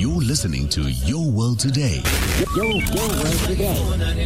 You're listening to Your World Today. Your World Today.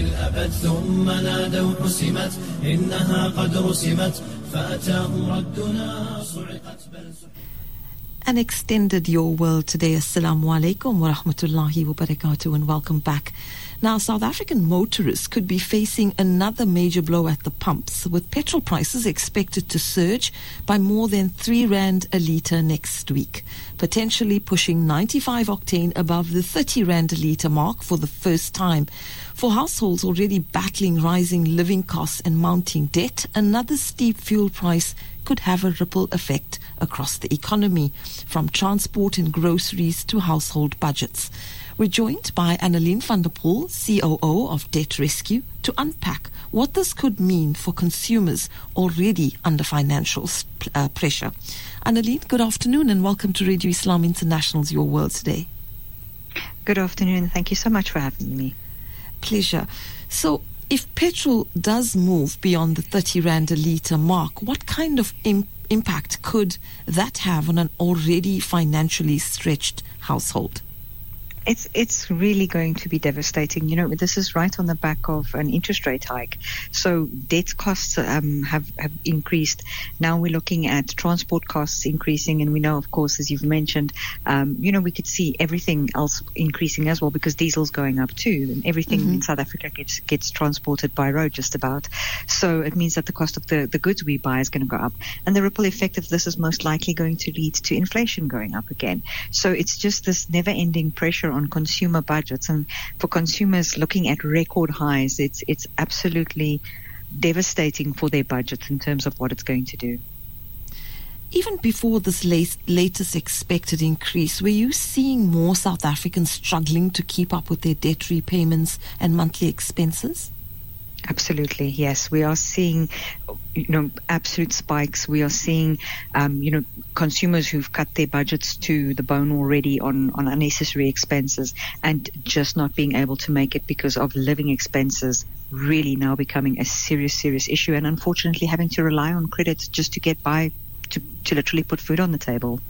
An extended Your World Today. Assalamu alaikum wa rahmatullahi wa barakatuh, and welcome back. Now, South African motorists could be facing another major blow at the pumps, with petrol prices expected to surge by more than 3 rand a litre next week, potentially pushing 95 octane above the 30 rand a litre mark for the first time. For households already battling rising living costs and mounting debt, another steep fuel price could have a ripple effect across the economy, from transport and groceries to household budgets. We're joined by Annelien van der Poel, COO of Debt Rescue, to unpack what this could mean for consumers already under financial pressure. Annelien, good afternoon and welcome to Radio Islam International's Your World Today. Good afternoon. Thank you so much for having me. Pleasure. So, if petrol does move beyond the 30 rand a litre mark, what kind of impact could that have on an already financially stretched household? It's really going to be devastating. You know, this is right on the back of an interest rate hike. So debt costs have increased. Now we're looking at transport costs increasing, and we know, of course, as you've mentioned, we could see everything else increasing as well, because diesel's going up too, and everything in South Africa gets transported by road just about. So it means that the cost of the goods we buy is going to go up, and the ripple effect of this is most likely going to lead to inflation going up again. So it's just this never-ending pressure on consumer budgets, and for consumers looking at record highs, it's absolutely devastating for their budgets in terms of what it's going to do. Even before this latest expected increase, were you seeing more South Africans struggling to keep up with their debt repayments and monthly expenses? Absolutely, yes. We are seeing, absolute spikes. We are seeing, consumers who've cut their budgets to the bone already on unnecessary expenses, and just not being able to make it because of living expenses really now becoming a serious issue, and unfortunately having to rely on credit just to get by, to literally put food on the table.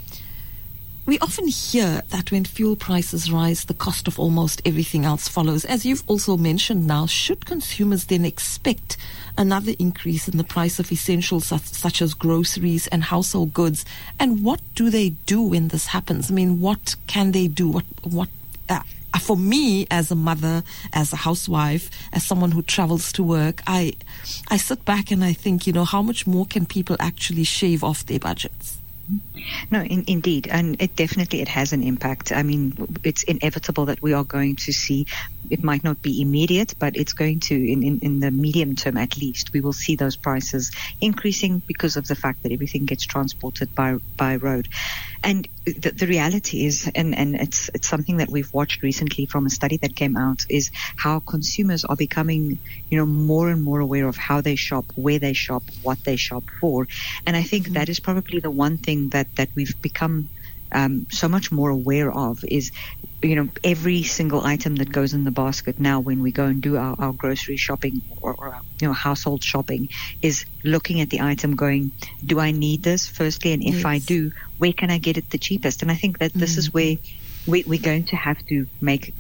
We often hear that when fuel prices rise, the cost of almost everything else follows. As you've also mentioned now, should consumers then expect another increase in the price of essentials such as groceries and household goods? And what do they do when this happens? I mean, what can they do? For me, as a mother, as a housewife, as someone who travels to work, I sit back and I think, how much more can people actually shave off their budgets? No, indeed, and it has an impact. I mean, it's inevitable that we are going to see. It might not be immediate, but it's going to, in the medium term at least, we will see those prices increasing because of the fact that everything gets transported by road. And the reality is, and it's something that we've watched recently from a study that came out, is how consumers are becoming, more and more aware of how they shop, where they shop, what they shop for. And I think that is probably the one thing that we've become so much more aware of is, every single item that goes in the basket now when we go and do our grocery shopping or household shopping, is looking at the item going, do I need this firstly? And if I do, where can I get it the cheapest? And I think that this is where we're going to have to make,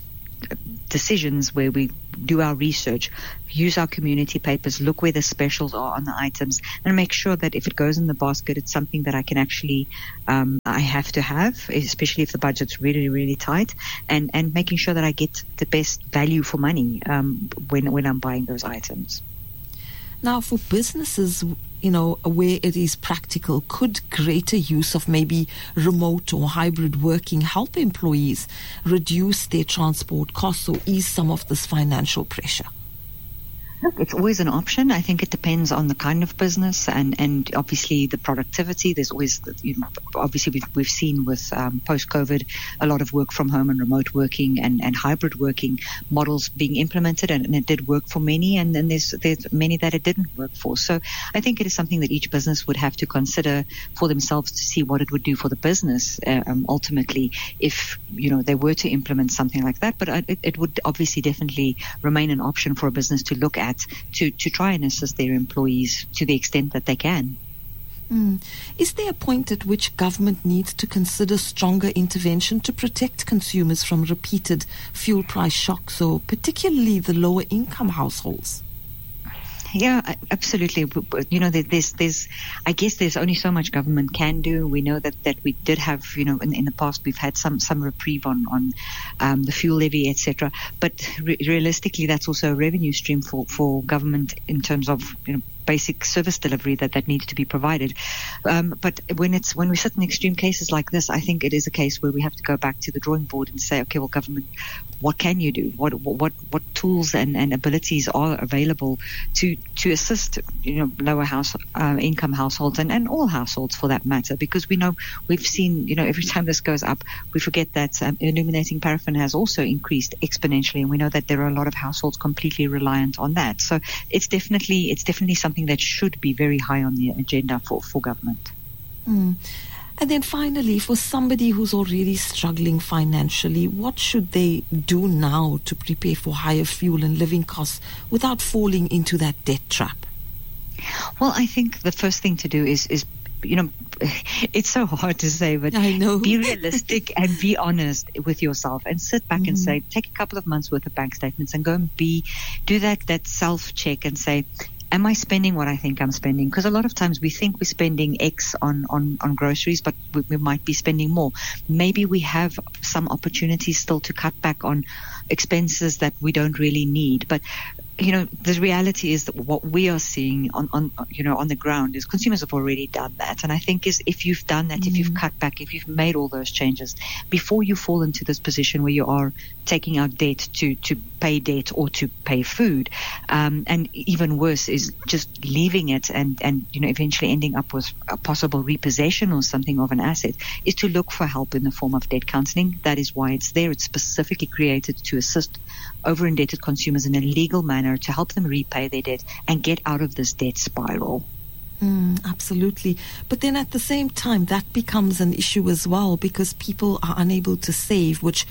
decisions where we do our research, use our community papers, look where the specials are on the items, and make sure that if it goes in the basket, it's something that I can actually, I have to have, especially if the budget's really, really tight, and making sure that I get the best value for money when I'm buying those items. Now, for businesses, where it is practical, could greater use of maybe remote or hybrid working help employees reduce their transport costs or ease some of this financial pressure? Look, it's always an option. I think it depends on the kind of business and obviously the productivity. There's always, obviously we've seen with post-COVID a lot of work from home and remote working and hybrid working models being implemented, and it did work for many, and then there's many that it didn't work for. So I think it is something that each business would have to consider for themselves to see what it would do for the business ultimately if they were to implement something like that. But it would obviously definitely remain an option for a business to look at to try and assist their employees to the extent that they can. Is there a point at which government needs to consider stronger intervention to protect consumers from repeated fuel price shocks, or particularly the lower income households? Yeah, absolutely. I guess there's only so much government can do. We know that we did have, in the past we've had some reprieve on the fuel levy, etc. But realistically, that's also a revenue stream for government in terms of, basic service delivery that needs to be provided. But when we sit in extreme cases like this, I think it is a case where we have to go back to the drawing board and say, okay, well, government, what can you do? What tools and abilities are available to assist, lower income households and all households for that matter? Because we know we've seen, every time this goes up, we forget that illuminating paraffin has also increased exponentially, and we know that there are a lot of households completely reliant on that. So it's definitely something that should be very high on the agenda for government. And then finally, for somebody who's already struggling financially, what should they do now to prepare for higher fuel and living costs without falling into that debt trap? Well, I think the first thing to do is it's so hard to say, but I know. Be realistic and be honest with yourself, and sit back and say, take a couple of months worth of bank statements and go and do that self-check and say, am I spending what I think I'm spending? Because a lot of times we think we're spending X on groceries, but we might be spending more. Maybe we have some opportunities still to cut back on expenses that we don't really need. But the reality is that what we are seeing on the ground is consumers have already done that. And I think if you've done that, if you've cut back, if you've made all those changes, before you fall into this position where you are taking out debt to pay debt or to pay food, and even worse is just leaving it and eventually ending up with a possible repossession or something of an asset, is to look for help in the form of debt counseling. That is why it's there. It's specifically created to assist over-indebted consumers in a legal manner to help them repay their debt and get out of this debt spiral. Absolutely. But then at the same time, that becomes an issue as well, because people are unable to save, which,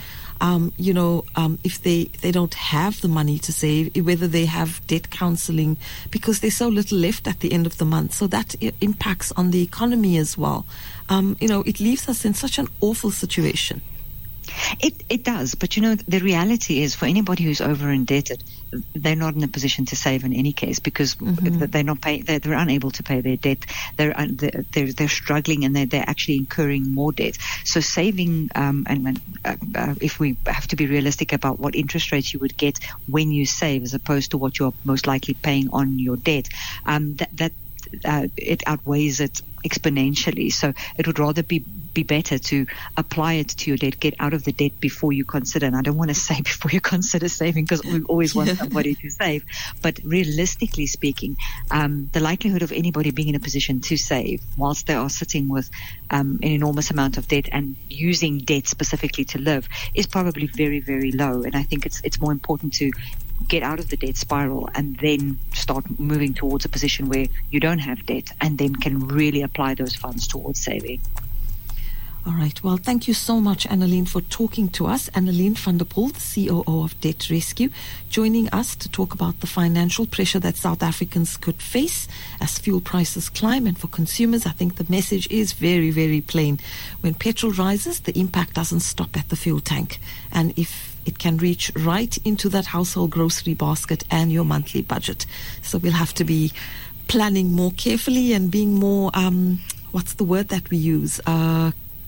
if they don't have the money to save, whether they have debt counseling, because there's so little left at the end of the month. So that impacts on the economy as well. It leaves us in such an awful situation. It does, but the reality is, for anybody who's over indebted, they're not in a position to save in any case, because they're not paying. They're unable to pay their debt. They're struggling, and they're actually incurring more debt. So saving, if we have to be realistic about what interest rates you would get when you save, as opposed to what you're most likely paying on your debt, it outweighs it exponentially. So it would rather be better to apply it to your debt, get out of the debt before you consider. And I don't want to say before you consider saving, because we always want somebody to save. But realistically speaking, the likelihood of anybody being in a position to save whilst they are sitting with an enormous amount of debt and using debt specifically to live is probably very, very low. And I think it's more important to get out of the debt spiral and then start moving towards a position where you don't have debt, and then can really apply those funds towards saving. All right. Well, thank you so much, Annalene, for talking to us. Annalene van der Poel, the COO of Debt Rescue, joining us to talk about the financial pressure that South Africans could face as fuel prices climb. And for consumers, I think the message is very, very plain. When petrol rises, the impact doesn't stop at the fuel tank. And if it can reach right into that household grocery basket and your monthly budget. So we'll have to be planning more carefully and being more, what's the word that we use?